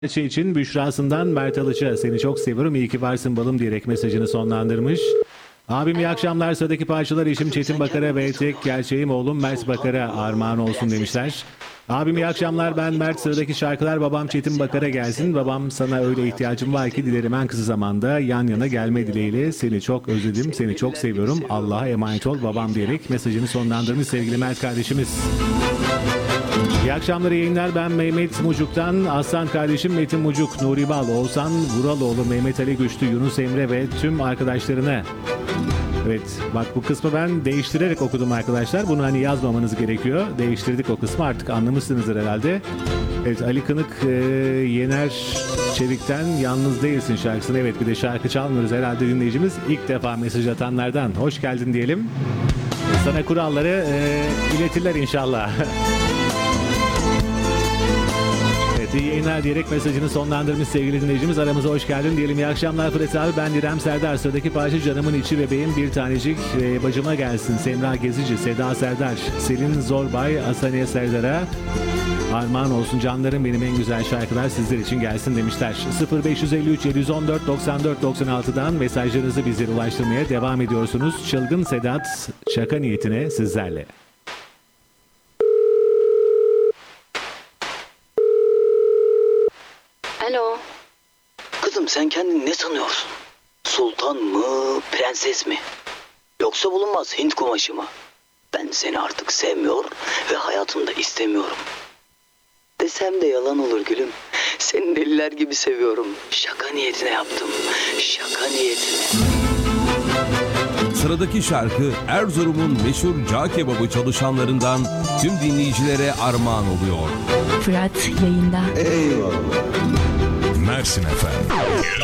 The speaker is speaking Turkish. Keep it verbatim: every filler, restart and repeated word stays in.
Şey için Büşra'sından Mert Alıç'a seni çok seviyorum iyi ki varsın balım diyerek mesajını sonlandırmış. Abim iyi akşamlar, sıradaki parçalar işim Çetin Bakar'a ve tek gerçeğim oğlum Mert Bakar'a armağan olsun demişler. Abim iyi akşamlar, ben Mert, sıradaki şarkılar babam Çetin Bakar'a gelsin. Babam sana öyle ihtiyacım var ki dilerim en kısa zamanda yan yana gelme dileğiyle, seni çok özledim, seni çok seviyorum, Allah'a emanet ol babam diyerek mesajını sonlandırmış sevgili Mert kardeşimiz. İyi akşamlar, yayınlar. Ben Mehmet Mucuk'tan Aslan kardeşim Metin Mucuk, Nuri Bal, Oğuzhan Vuraloğlu, Mehmet Ali Güçlü, Yunus Emre ve tüm arkadaşlarına. Evet, bak bu kısmı ben değiştirerek okudum arkadaşlar. Bunu hani yazmamanız gerekiyor. Değiştirdik o kısmı, artık anlamışsınızdır herhalde. Evet, Ali Kınık e, Yener Çevik'ten Yalnız Değilsin şarkısını. Evet, bir de şarkı çalmıyoruz herhalde dinleyicimiz. İlk defa mesaj atanlardan hoş geldin diyelim. Sana kuralları e, iletirler inşallah. İyi yayınlar diyerek mesajını sonlandırmış sevgili dinleyicimiz. Aramıza hoş geldin diyelim. İyi akşamlar Fırat abi, ben İrem Serdar. Sıradaki parça canımın içi bebeğim bir tanecik e, bacıma gelsin. Semra Gezici, Seda Serdar, Selin Zorbay, Asaniye Serdar'a armağan olsun canlarım benim, en güzel şarkılar sizler için gelsin demişler. sıfır beş yüz elli üç yedi on dört doksan dört doksan altıdan mesajlarınızı bizlere ulaştırmaya devam ediyorsunuz. Çılgın Sedat şaka niyetine sizlerle. Alo. Kızım sen kendini ne sanıyorsun? Sultan mı, prenses mi? Yoksa bulunmaz Hint kumaşı mı? Ben seni artık sevmiyor ve hayatımda istemiyorum. Desem de yalan olur gülüm. Seni deliler gibi seviyorum. Şaka niyetine yaptım. Şaka niyetine. Sıradaki şarkı Erzurum'un meşhur cağ kebabı çalışanlarından tüm dinleyicilere armağan oluyor. Fırat yayında. Mersin efendim.